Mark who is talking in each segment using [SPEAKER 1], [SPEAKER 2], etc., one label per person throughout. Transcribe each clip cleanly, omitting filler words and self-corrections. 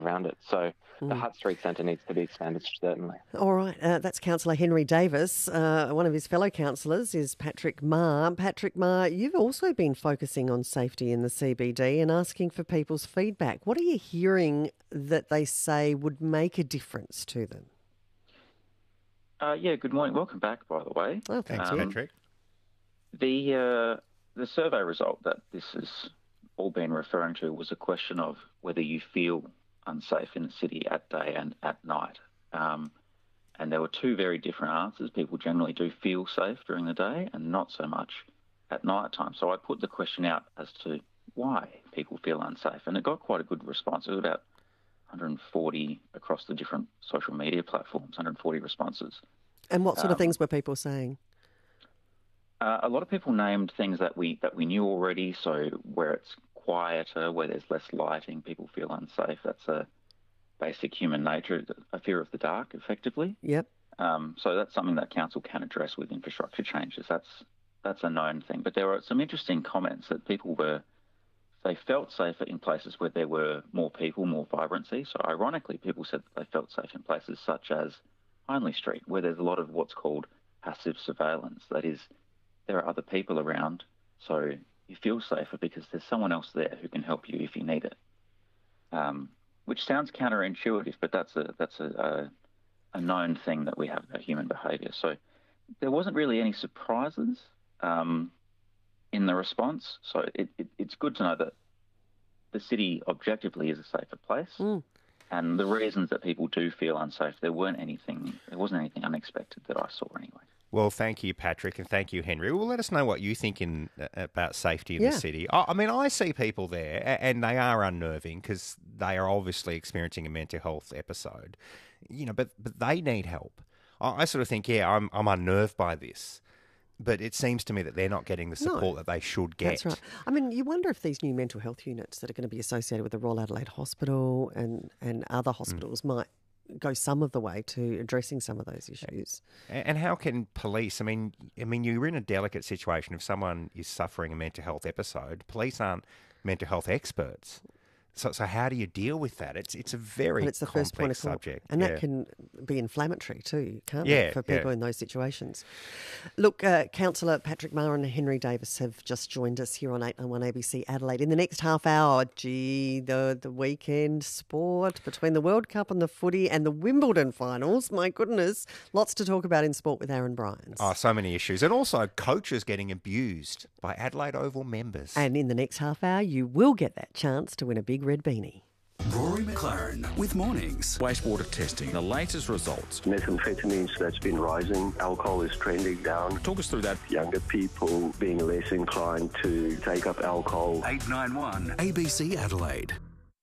[SPEAKER 1] around it. So the Hutt Street Centre needs to be expanded, certainly.
[SPEAKER 2] All right, that's Councillor Henry Davis. One of his fellow councillors is Patrick Maher. Patrick Maher, you've also been focusing on safety in the CBD and asking for people's feedback. What are you hearing that they say would make a difference to them?
[SPEAKER 3] Good morning. Welcome back, by the way.
[SPEAKER 2] Oh,
[SPEAKER 4] Thanks, Patrick.
[SPEAKER 3] The survey result that this has all been referring to was a question of whether you feel unsafe in the city at day and at night. And there were two very different answers. People generally do feel safe during the day and not so much at night time. So I put the question out as to why people feel unsafe. And it got quite a good response. It was about 140 across the different social media platforms, 140 responses.
[SPEAKER 2] And what sort of things were people saying?
[SPEAKER 3] A lot of people named things that we knew already. So where it's quieter, where there's less lighting, people feel unsafe. That's a basic human nature, a fear of the dark, effectively.
[SPEAKER 2] Yep.
[SPEAKER 3] So that's something that council can address with infrastructure changes. That's a known thing. But there were some interesting comments that they felt safer in places where there were more people, more vibrancy. So ironically, people said that they felt safe in places such as Hindley Street, where there's a lot of what's called passive surveillance. That is, there are other people around, so you feel safer because there's someone else there who can help you if you need it. Which sounds counterintuitive, but that's a known thing that we have about human behaviour. So there wasn't really any surprises in the response. So it's good to know that the city objectively is a safer place. And the reasons that people do feel unsafe, there wasn't anything unexpected that I saw anyway.
[SPEAKER 4] Well, thank you, Patrick, and thank you, Henry. Well, let us know what you think about safety in the city. I mean, I see people there, and they are unnerving because they are obviously experiencing a mental health episode, but they need help. I sort of think, I'm unnerved by this, but it seems to me that they're not getting the support that they should get.
[SPEAKER 2] That's right. I mean, you wonder if these new mental health units that are going to be associated with the Royal Adelaide Hospital and other hospitals might go some of the way to addressing some of those issues.
[SPEAKER 4] And how can police, I mean, you're in a delicate situation. If someone is suffering a mental health episode, police aren't mental health experts. So how do you deal with that? It's a very
[SPEAKER 2] it's the first point of call.
[SPEAKER 4] Subject.
[SPEAKER 2] And that can be inflammatory too, can't
[SPEAKER 4] Yeah,
[SPEAKER 2] it, for people in those situations. Look, Councillor Patrick Maher and Henry Davis have just joined us here on 891 ABC Adelaide. In the next half hour, the weekend sport between the World Cup and the footy and the Wimbledon finals. My goodness, lots to talk about in sport with Aaron Bryans.
[SPEAKER 4] Oh, so many issues. And also coaches getting abused by Adelaide Oval members.
[SPEAKER 2] And in the next half hour, you will get that chance to win a big red beanie.
[SPEAKER 5] Rory McLaren with Mornings.
[SPEAKER 6] Wastewater testing, the latest results.
[SPEAKER 7] Methamphetamines that's been rising. Alcohol is trending down.
[SPEAKER 6] Talk us through that.
[SPEAKER 7] Younger people being less inclined to take up alcohol.
[SPEAKER 5] 891 ABC Adelaide.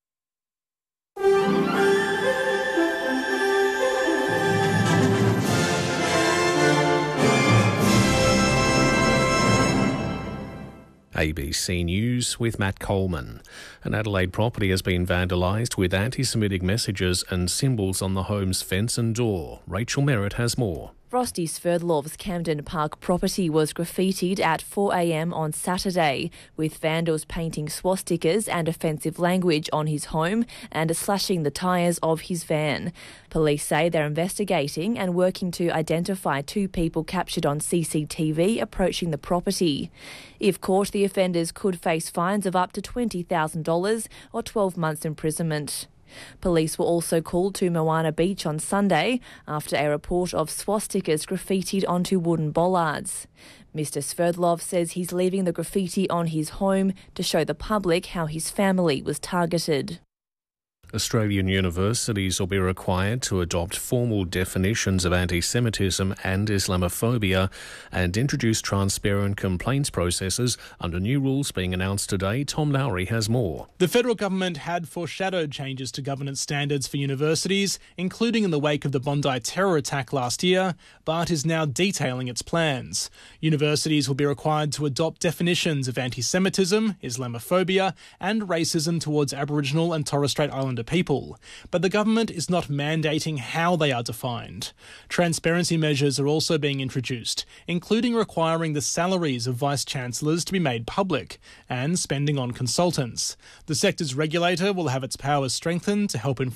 [SPEAKER 8] ABC News with Matt Coleman. An Adelaide property has been vandalised with anti-Semitic messages and symbols on the home's fence and door. Rachel Merritt has more.
[SPEAKER 9] Frosty Sverdlov's Camden Park property was graffitied at 4 a.m. on Saturday, with vandals painting swastikas and offensive language on his home and slashing the tyres of his van. Police say they're investigating and working to identify two people captured on CCTV approaching the property. If caught, the offenders could face fines of up to $20,000 or 12 months imprisonment. Police were also called to Moana Beach on Sunday after a report of swastikas graffitied onto wooden bollards. Mr. Sverdlov says he's leaving the graffiti on his home to show the public how his family was targeted.
[SPEAKER 8] Australian universities will be required to adopt formal definitions of anti-Semitism and Islamophobia and introduce transparent complaints processes under new rules being announced today. Tom Lowry has more.
[SPEAKER 10] The federal government had foreshadowed changes to governance standards for universities, including in the wake of the Bondi terror attack last year, but is now detailing its plans. Universities will be required to adopt definitions of anti-Semitism, Islamophobia and racism towards Aboriginal and Torres Strait Islander under people, but the government is not mandating how they are defined. Transparency measures are also being introduced, including requiring the salaries of vice-chancellors to be made public and spending on consultants. The sector's regulator will have its powers strengthened to help